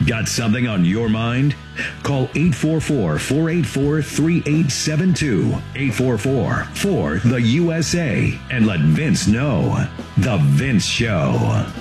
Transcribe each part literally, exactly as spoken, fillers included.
Got something on your mind? Call eight four four, four eight four, three eight seven two, eight four four, four, the U S A, and let Vince know. The Vince Show.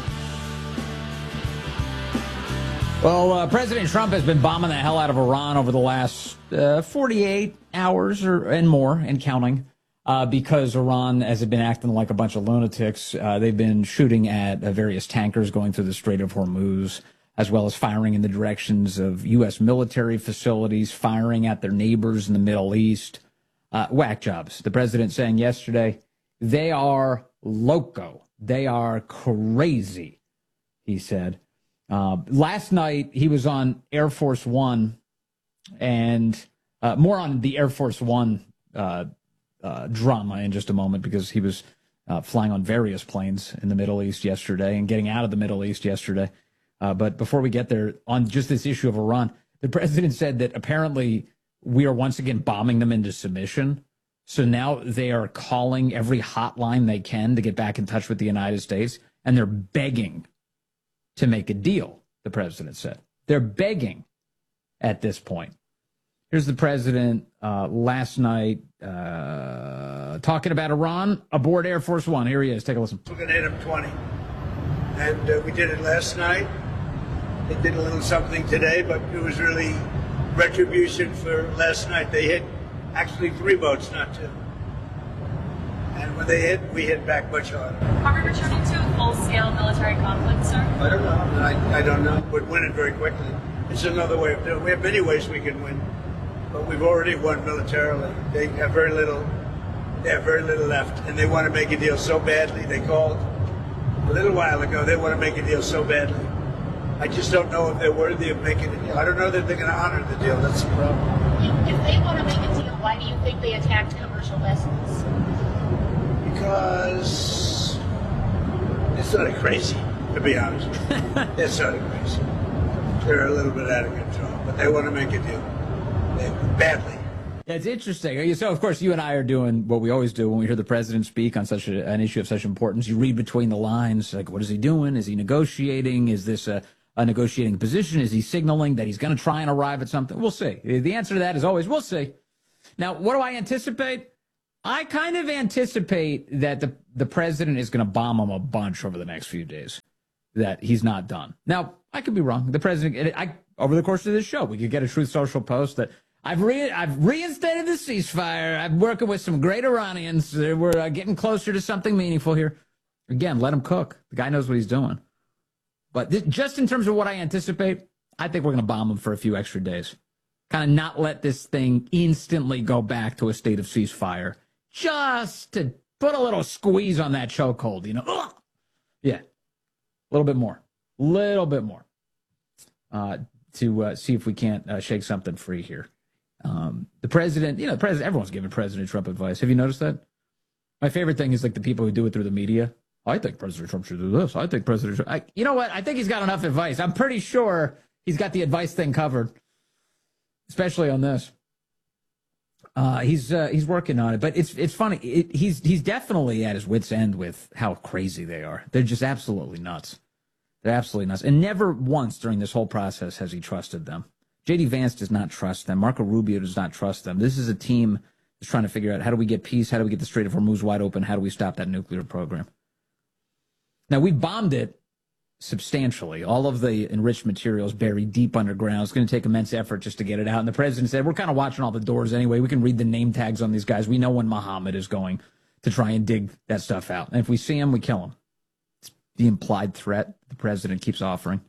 Well, uh, President Trump has been bombing the hell out of Iran over the last uh, forty-eight hours or and more and counting uh, because Iran has been acting like a bunch of lunatics. Uh, they've been shooting at uh, various tankers going through the Strait of Hormuz, as well as firing in the directions of U S military facilities, firing at their neighbors in the Middle East. Uh, whack jobs. The president saying yesterday, they are loco. They are crazy, he said. Uh, last night, he was on Air Force One, and uh, more on the Air Force One uh, uh, drama in just a moment, because he was uh, flying on various planes in the Middle East yesterday and getting out of the Middle East yesterday. Uh, but before we get there, on just this issue of Iran, the president said that apparently we are once again bombing them into submission. So now they are calling every hotline they can to get back in touch with the United States, and they're begging to make a deal, the president said. They're begging at this point. Here's the president uh, last night uh, talking about Iran aboard Air Force One. Here he is. Take a listen. We're going to hit them twenty. And uh, we did it last night. They did a little something today, but it was really retribution for last night. They hit actually three boats, not two. And when they hit, we hit back much harder. Are we returning to a full-scale military conflict, sir? I don't know. I, I don't know. We'd win it very quickly. It's another way of doing it. We have many ways we can win, but we've already won militarily. They have very little. They have very little left, and they want to make a deal so badly. They called a little while ago. They want to make a deal so badly. I just don't know if they're worthy of making a deal. I don't know that they're going to honor the deal. That's the problem. If they want to make a deal, why do you think they attacked commercial vessels? Because it's sort of crazy, to be honest. They're sort of crazy. They're a little bit out of control, but they want to make a deal. They, badly. That's interesting. So, of course, you and I are doing what we always do when we hear the president speak on such a, an issue of such importance. You read between the lines, like, what is he doing? Is he negotiating? Is this a, a negotiating position? Is he signaling that he's going to try and arrive at something? We'll see. The answer to that is always, we'll see. Now, what do I anticipate? I kind of anticipate that the, the president is going to bomb him a bunch over the next few days, that he's not done. Now, I could be wrong. The president, I, over the course of this show, we could get a Truth Social post that I've re, I've reinstated the ceasefire. I'm working with some great Iranians. We're uh, getting closer to something meaningful here. Again, let him cook. The guy knows what he's doing. But this, just in terms of what I anticipate, I think we're going to bomb him for a few extra days. Kind of not let this thing instantly go back to a state of ceasefire. Just to put a little squeeze on that chokehold, you know. Ugh! Yeah, a little bit more. little bit more uh, to uh, see if we can't uh, shake something free here. Um, the president, you know, the president, everyone's giving President Trump advice. Have you noticed that? My favorite thing is like the people who do it through the media. I think President Trump should do this. I think President Trump. I, you know what? I think he's got enough advice. I'm pretty sure he's got the advice thing covered, especially on this. Uh, he's uh, he's working on it, but it's it's funny. It, he's he's definitely at his wit's end with how crazy they are. They're just absolutely nuts. They're absolutely nuts. And never once during this whole process has he trusted them. J D Vance does not trust them. Marco Rubio does not trust them. This is a team that's trying to figure out how do we get peace? How do we get the Strait of Hormuz wide open? How do we stop that nuclear program? Now, we bombed it substantially. All of the enriched materials buried deep underground. It's going to take immense effort just to get it out. And the president said, we're kind of watching all the doors anyway. We can read the name tags on these guys. We know when Muhammad is going to try and dig that stuff out. And if we see him, we kill him. It's the implied threat the president keeps offering.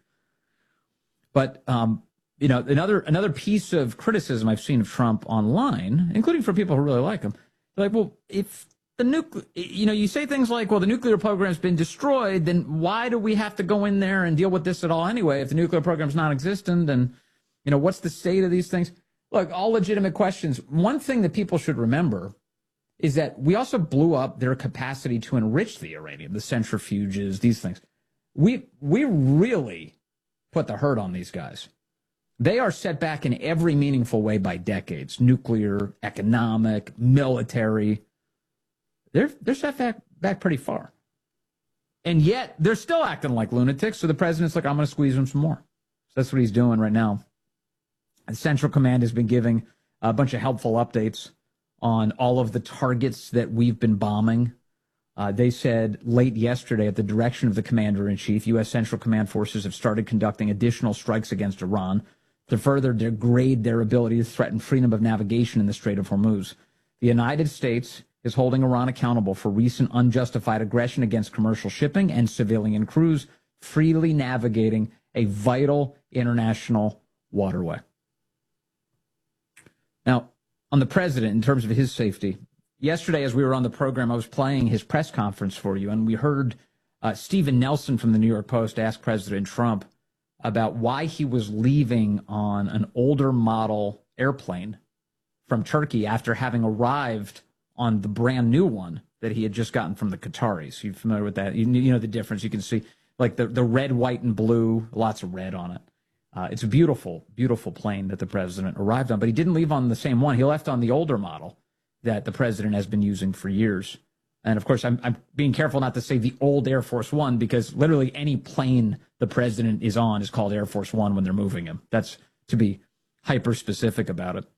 But, um, you know, another another piece of criticism I've seen of Trump online, including from people who really like him, they're like, well, if the nuclear, you know, you say things like, well, the nuclear program's been destroyed, then why do we have to go in there and deal with this at all anyway? If the nuclear program's non-existent, and, you know, what's the state of these things? Look, all legitimate questions. One thing that people should remember is that we also blew up their capacity to enrich the uranium, the centrifuges, these things. We we really put the hurt on these guys. They are set back in every meaningful way by decades. Nuclear, economic, military. They're they're set back, back pretty far. And yet, they're still acting like lunatics, so the president's like, I'm going to squeeze them some more. that's what he's doing right now. The Central Command has been giving a bunch of helpful updates on all of the targets that we've been bombing. Uh, they said late yesterday, at the direction of the commander-in-chief, U S. Central Command forces have started conducting additional strikes against Iran to further degrade their ability to threaten freedom of navigation in the Strait of Hormuz. The United States is holding Iran accountable for recent unjustified aggression against commercial shipping and civilian crews freely navigating a vital international waterway. Now, on the president, in terms of his safety, yesterday as we were on the program, I was playing his press conference for you, and we heard uh, Stephen Nelson from the New York Post ask President Trump about why he was leaving on an older model airplane from Turkey after having arrived on the brand new one that he had just gotten from the Qataris. You familiar with that? You, you know the difference. You can see like the, the red, white, and blue, lots of red on it. Uh, it's a beautiful, beautiful plane that the president arrived on, but he didn't leave on the same one. He left on the older model that the president has been using for years. And of course, I'm, I'm being careful not to say the old Air Force One, because literally any plane the president is on is called Air Force One when they're moving him. That's to be hyper specific about it.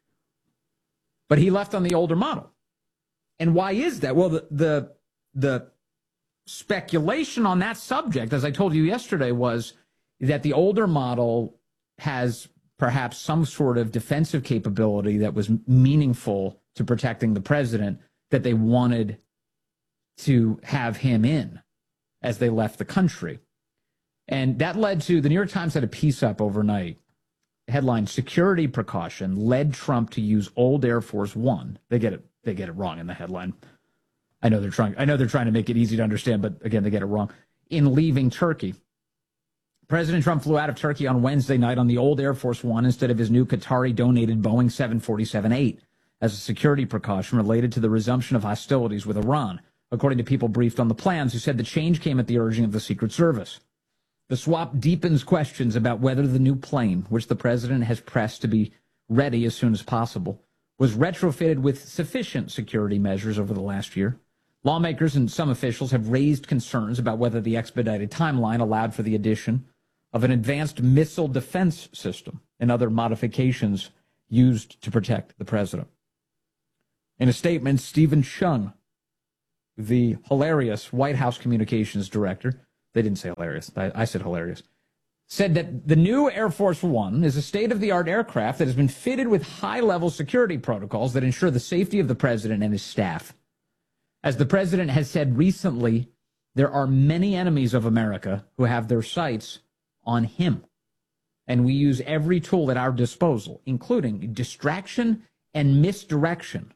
But he left on the older model. And why is that? Well, the, the, the speculation on that subject, as I told you yesterday, was that the older model has perhaps some sort of defensive capability that was meaningful to protecting the president that they wanted to have him in as they left the country. And that led to, the New York Times had a piece up overnight, headline, "Security Precaution Led Trump to Use Old Air Force One." They get it, they get it wrong in the headline. I know they're trying, I know they're trying to make it easy to understand, but again, they get it wrong. In leaving Turkey, President Trump flew out of Turkey on Wednesday night on the old Air Force One instead of his new Qatari-donated Boeing seven forty-seven eight as a security precaution related to the resumption of hostilities with Iran, according to people briefed on the plans, who said the change came at the urging of the Secret Service. The swap deepens questions about whether the new plane, which the president has pressed to be ready as soon as possible, was retrofitted with sufficient security measures over the last year. Lawmakers and some officials have raised concerns about whether the expedited timeline allowed for the addition of an advanced missile defense system and other modifications used to protect the president. In a statement, Stephen Chung, the hilarious White House communications director, they didn't say hilarious, I, I said hilarious, said that the new Air Force One is a state-of-the-art aircraft that has been fitted with high-level security protocols that ensure the safety of the president and his staff. As the president has said recently, there are many enemies of America who have their sights on him. And we use every tool at our disposal, including distraction and misdirection,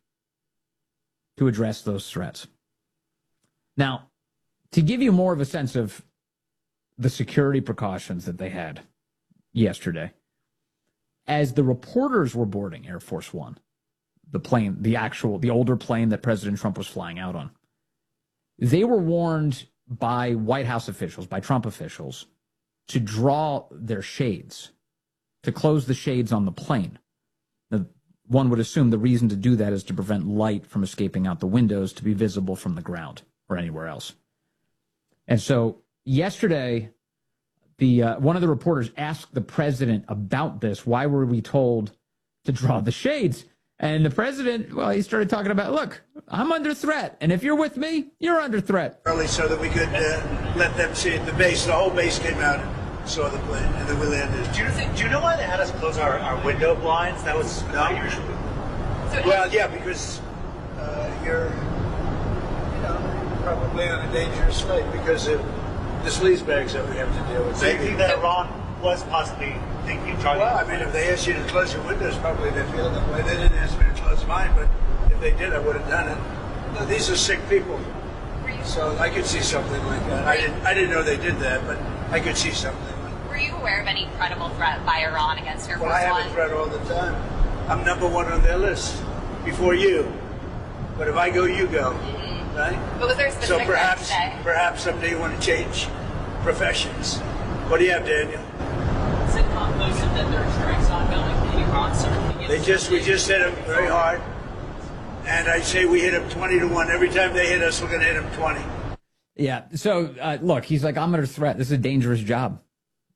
to address those threats. Now, to give you more of a sense of the security precautions that they had yesterday, as the reporters were boarding Air Force One, the plane, the actual, the older plane that President Trump was flying out on, they were warned by White House officials, by Trump officials, to draw their shades, to close the shades on the plane. Now, one would assume the reason to do that is to prevent light from escaping out the windows to be visible from the ground or anywhere else. And so yesterday, the uh, one of the reporters asked the president about this. Why were we told to draw the shades? And the president, well, he started talking about, look, I'm under threat. And if you're with me, you're under threat. Early so that we could uh, let them see it. The base, the whole base came out and saw the plane, and then we landed. Do you, think, do you know why they had us close our, our window blinds? That was not usual. Well, yeah, because uh, you're, you know, probably on a dangerous flight because of the sleaze bags that we have to deal with. So you think that Iran was possibly thinking of trying Well, I mean, if they asked you to close your windows, probably they feel that way. They didn't ask me to close mine, but if they did, I would have done it. No, these are sick people, so I could see something like that. I didn't, I didn't know they did that, but I could see something like that. Were you aware of any credible threat by Iran against Air Force Well, I have One? a threat all the time. I'm number one on their list before you. But if I go, you go, mm-hmm. Right? But was there a specific so perhaps, threat today? perhaps someday you want to change professions. What do you have, Daniel? CENTCOM posted that there are strikes ongoing in Iran, so They just, we just hit them very hard. And I say we hit them twenty to one. Every time they hit us, we're going to hit them twenty. Yeah. So, uh, look, he's like, I'm under threat. This is a dangerous job.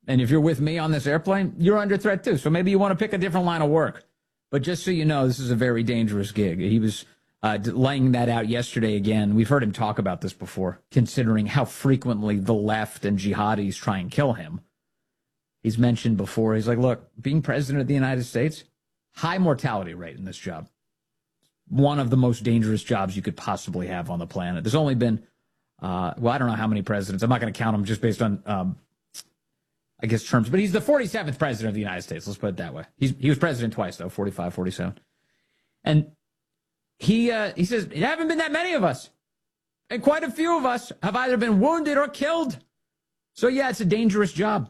And if you're with me on this airplane, you're under threat too. So maybe you want to pick a different line of work. But just so you know, this is a very dangerous gig. He was uh, laying that out yesterday again. We've heard him talk about this before, considering how frequently the left and jihadis try and kill him. He's mentioned before, he's like, look, being president of the United States, high mortality rate in this job. One of the most dangerous jobs you could possibly have on the planet. There's only been, uh, well, I don't know how many presidents. I'm not going to count them just based on, um, I guess, terms. But he's the forty-seventh president of the United States. Let's put it that way. He's, he was president twice, though, forty-five, forty-seven. And he, uh, he says, there haven't been that many of us. And quite a few of us have either been wounded or killed. So, yeah, it's a dangerous job.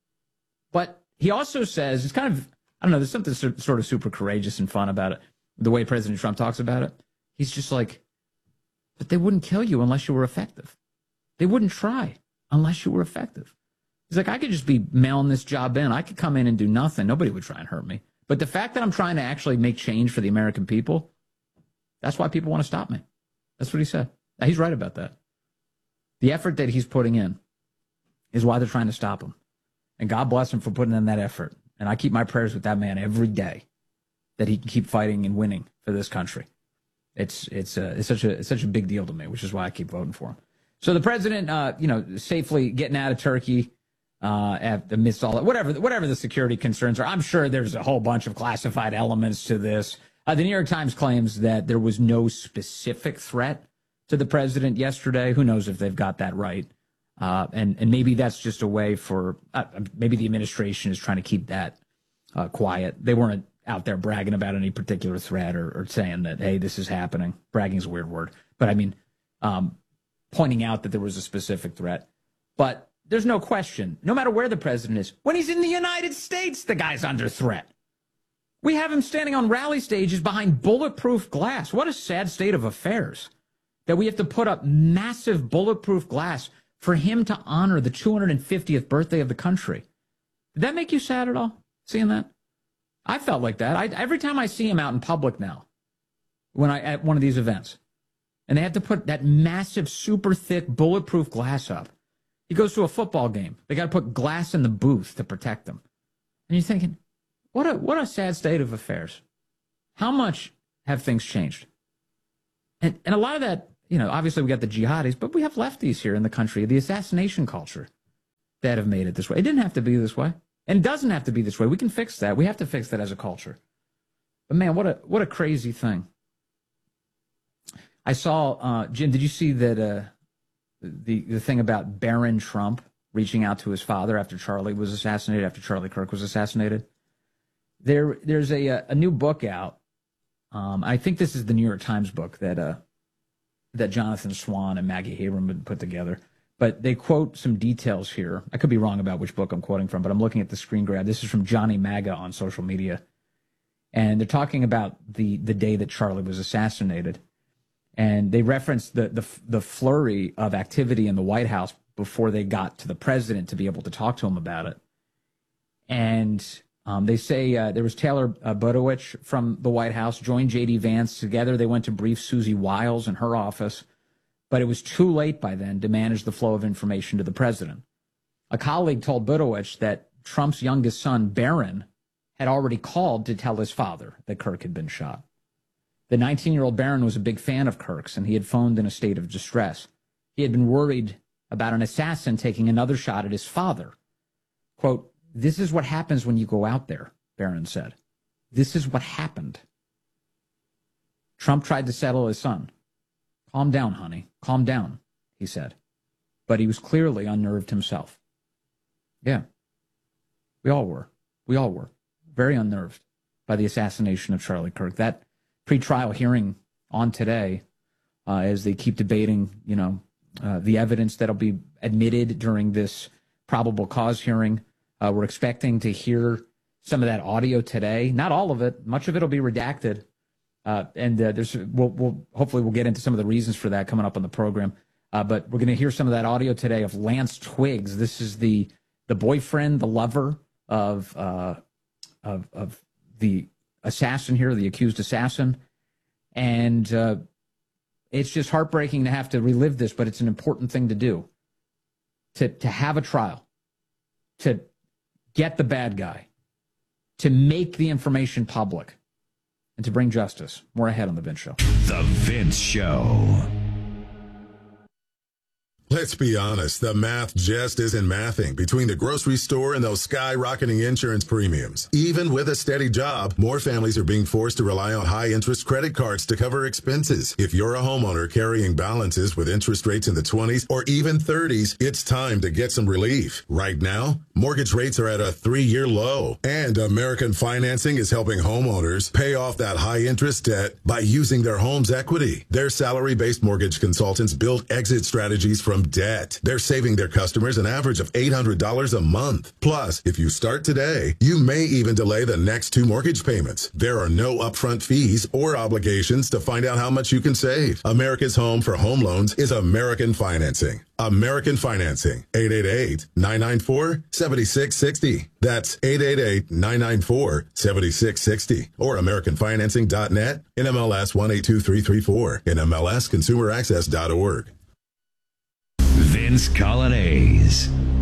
But he also says, it's kind of, I don't know, there's something sort of super courageous and fun about it. The way President Trump talks about it. He's just like, but they wouldn't kill you unless you were effective. They wouldn't try unless you were effective. He's like, I could just be mailing this job in. I could come in and do nothing. Nobody would try and hurt me. But the fact that I'm trying to actually make change for the American people, that's why people want to stop me. That's what he said. Now, he's right about that. The effort that he's putting in is why they're trying to stop him. And God bless him for putting in that effort. And I keep my prayers with that man every day, that he can keep fighting and winning for this country. It's it's uh, it's such a it's such a big deal to me, which is why I keep voting for him. So the president, uh, you know, safely getting out of Turkey uh, amidst all that, whatever whatever the security concerns are. I'm sure there's a whole bunch of classified elements to this. Uh, the New York Times claims that there was no specific threat to the president yesterday. Who knows if they've got that right? Uh, and and maybe that's just a way for uh, maybe the administration is trying to keep that uh, quiet. They weren't out there bragging about any particular threat or, or saying that, hey, this is happening. Bragging is a weird word. But I mean, um, pointing out that there was a specific threat. But there's no question, no matter where the president is, when he's in the United States, the guy's under threat. We have him standing on rally stages behind bulletproof glass. What a sad state of affairs that we have to put up massive bulletproof glass for him to honor the two hundred fiftieth birthday of the country. Did that make you sad at all, seeing that? I felt like that. I, every time I see him out in public now, when I at one of these events, and they have to put that massive, super thick, bulletproof glass up. He goes to a football game. They got to put glass in the booth to protect him. And you're thinking, what a what a sad state of affairs. How much have things changed? And and a lot of that, you know, obviously we got the jihadis, but we have lefties here in the country, the assassination culture, that have made it this way. It didn't have to be this way. And it doesn't have to be this way. We can fix that. We have to fix that as a culture. But man, what a what a crazy thing. I saw, uh, Jim, did you see that uh, the, the thing about Barron Trump reaching out to his father after Charlie was assassinated, after Charlie Kirk was assassinated? There, There's a, a new book out. Um, I think this is the New York Times book that uh, that Jonathan Swan and Maggie Haberman put together. But they quote some details here. I could be wrong about which book I'm quoting from, but I'm looking at the screen grab. This is from Johnny MAGA on social media. And they're talking about the, the day that Charlie was assassinated. And they reference the, the, the flurry of activity in the White House before they got to the president to be able to talk to him about it. And um, they say uh, there was Taylor uh, Budowich from the White House, joined J D Vance. Together they went to brief Susie Wiles in her office. But it was too late by then to manage the flow of information to the president. A colleague told Budowich that Trump's youngest son, Barron, had already called to tell his father that Kirk had been shot. The nineteen-year-old Barron was a big fan of Kirk's, and he had phoned in a state of distress. He had been worried about an assassin taking another shot at his father. Quote, "This is what happens when you go out there," Barron said. "This is what happened." Trump tried to settle his son. "Calm down, honey. Calm down," he said. But he was clearly unnerved himself. Yeah. We all were. We all were. Very unnerved by the assassination of Charlie Kirk. That pretrial hearing on today, uh, as they keep debating, you know, uh, the evidence that'll be admitted during this probable cause hearing. Uh, we're expecting to hear some of that audio today. Not all of it. Much of it will be redacted. Uh, and uh, there's, we'll, we'll hopefully we'll get into some of the reasons for that coming up on the program. Uh, but we're going to hear some of that audio today of Lance Twiggs. This is the the boyfriend, the lover of uh, of of the assassin here, the accused assassin, and uh, it's just heartbreaking to have to relive this. But it's an important thing to do. To to have a trial, to get the bad guy, to make the information public, and to bring justice. More ahead on The Vince Show. The Vince Show. Let's be honest, the math just isn't mathing between the grocery store and those skyrocketing insurance premiums. Even with a steady job, more families are being forced to rely on high-interest credit cards to cover expenses. If you're a homeowner carrying balances with interest rates in the twenties or even thirties, it's time to get some relief. Right now, mortgage rates are at a three-year low, and American Financing is helping homeowners pay off that high-interest debt by using their home's equity. Their salary-based mortgage consultants build exit strategies from debt. They're saving their customers an average of eight hundred dollars a month. Plus, if you start today, you may even delay the next two mortgage payments. There are no upfront fees or obligations to find out how much you can save. America's home for home loans is American Financing. American Financing. eight eight eight, nine nine four, seven six six zero. That's eight eight eight, nine nine four, seven six six zero. Or American Financing dot net, N M L S one eight two three three four, N M L S consumer access dot org. Vince Coglianese.